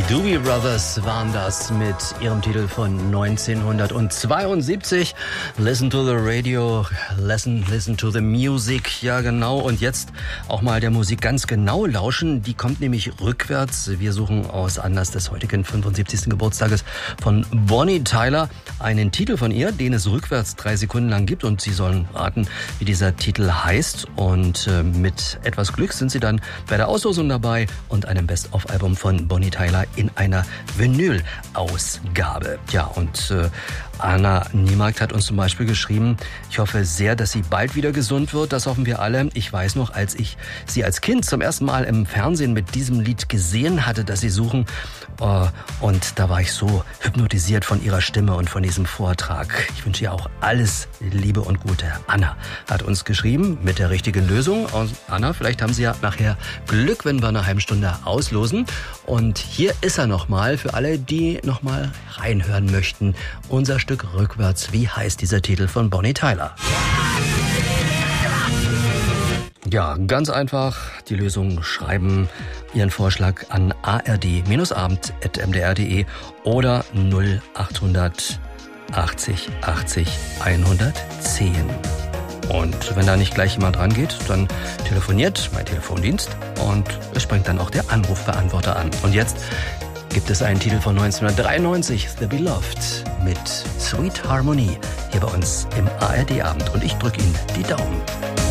Doobie Brothers waren das mit ihrem Titel von 1972. Listen to the radio, listen to the music. Ja, genau. Und jetzt auch mal der Musik ganz genau lauschen. Die kommt nämlich rückwärts. Wir suchen aus Anlass des heutigen 75. Geburtstages von Bonnie Tyler einen Titel von ihr, den es rückwärts 3 Sekunden lang gibt. Und Sie sollen raten, wie dieser Titel heißt. Und mit etwas Glück sind Sie dann bei der Auslosung dabei und einem Best-of-Album von Bonnie Tyler in einer Vinyl-Ausgabe. Ja, und Anna Niemarkt hat uns zum Beispiel geschrieben: Ich hoffe sehr, dass sie bald wieder gesund wird. Das hoffen wir alle. Ich weiß noch, als ich sie als Kind zum ersten Mal im Fernsehen mit diesem Lied gesehen hatte, das sie suchen. Und da war ich so hypnotisiert von ihrer Stimme und von diesem Vortrag. Ich wünsche ihr auch alles Liebe und Gute. Anna hat uns geschrieben mit der richtigen Lösung. Und Anna, vielleicht haben Sie ja nachher Glück, wenn wir eine halbe Stunde auslosen. Und hier ist er nochmal für alle, die nochmal reinhören möchten. Unser Stück rückwärts. Wie heißt dieser Titel von Bonnie Tyler? Ja, ganz einfach. Die Lösung: schreiben Ihren Vorschlag an ard-abend@mdr.de oder 0800 80 80 110. Und wenn da nicht gleich jemand rangeht, dann telefoniert mein Telefondienst und es springt dann auch der Anrufbeantworter an. Und jetzt gibt es einen Titel von 1993, The Beloved mit Sweet Harmony, hier bei uns im ARD-Abend. Und ich drücke Ihnen die Daumen.